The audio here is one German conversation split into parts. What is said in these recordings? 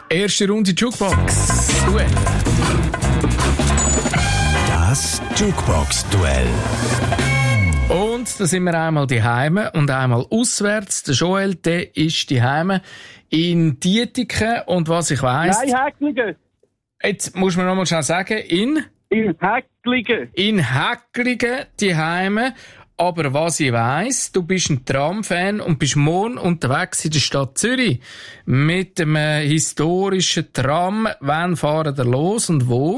Erste Runde Jukebox-Duell. Das Jukebox-Duell. Und da sind wir einmal daheim und einmal auswärts. Der Joel, der ist daheim in Dietiken. Und was ich weiss... Nein, Häcklingen. Jetzt muss man noch mal schnell sagen, in Häcklingen. In Häcklingen daheim. Aber was ich weiss, du bist ein Tram-Fan und bist morgen unterwegs in der Stadt Zürich mit dem historischen Tram. Wann fahren wir los und wo?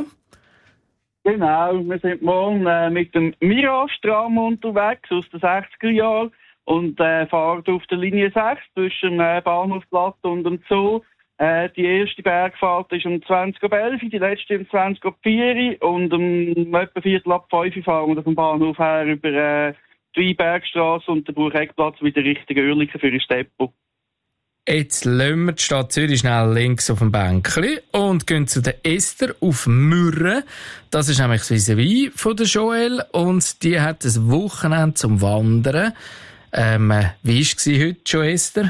Genau, wir sind morgen mit dem Mirage-Tram unterwegs aus den 60er Jahren und fahren auf der Linie 6 zwischen dem Bahnhofplatz und dem Zoo. Die erste Bergfahrt ist um 20.11 Uhr, die letzte um 20.04 Uhr und um etwa 4:45 fahren wir vom Bahnhof her über die Weinbergstrasse und den Bucheckplatz wieder Richtung Oerlikon für ein Depot. Jetzt lassen wir die Stadt Zürich schnell links auf dem Bänkli und gehen zu der Esther auf Mürren. Das ist nämlich das Vis-à-vis von der Joel und die hat ein Wochenende zum Wandern. Wie war es heute schon, Esther?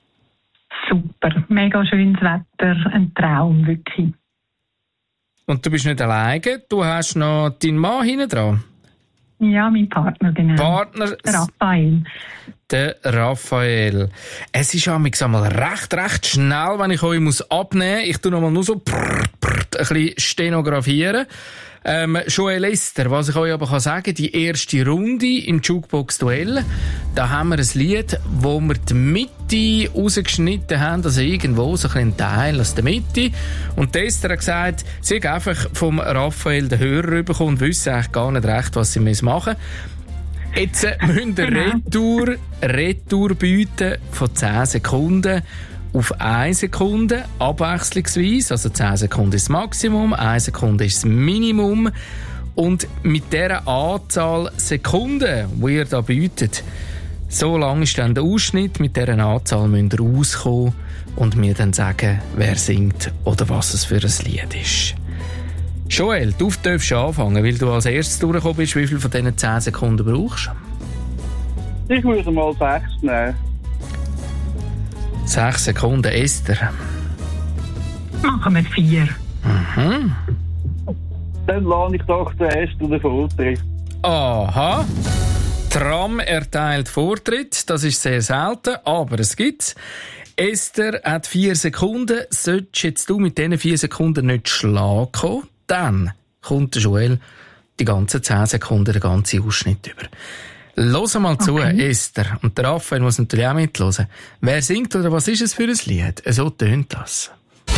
Super, mega schönes Wetter, ein Traum, wirklich. Und du bist nicht alleine, du hast noch deinen Mann hinten dran? Ja, mein Partner, genau. Partner? Der Raphael. Der Raphael. Es ist einmal recht schnell, wenn ich euch abnehmen muss. Ich tue nochmal nur so ein bisschen stenografieren. Joel Esther, was ich euch aber sagen kann, die erste Runde im Jukebox-Duell, da haben wir ein Lied, wo wir die Mitte rausgeschnitten haben, also irgendwo so ein Teil aus der Mitte. Und die Esther hat gesagt, sie hat einfach vom Raphael den Hörer bekommen und wüsste eigentlich gar nicht recht, was sie machen müssen. Jetzt müssen wir Retour bieten von 10 Sekunden auf 1 Sekunde, abwechslungsweise. Also 10 Sekunden ist das Maximum, 1 Sekunde ist das Minimum. Und mit dieser Anzahl Sekunden, die ihr da bietet, so lang ist dann der Ausschnitt, mit dieser Anzahl müsst ihr rauskommen und mir dann sagen, wer singt oder was es für ein Lied ist. Joel, du darfst anfangen, weil du als erstes durchgekommen bist. Wie viel von diesen 10 Sekunden brauchst du? Ich würde mal 6 nehmen. 6 Sekunden, Esther. Machen wir 4. Mhm. Dann lade ich doch den Esther den Vortritt. Aha. Tram erteilt Vortritt, das ist sehr selten, aber es gibt's. Esther hat 4 Sekunden. Solltest jetzt du mit diesen 4 Sekunden nicht schlagen kommen, dann kommt der Joel die ganzen 10 Sekunden, den ganzen Ausschnitt über. Los mal zu, Esther. Und der Raphael muss natürlich auch mithören. Wer singt oder was ist es für ein Lied? So tönt das.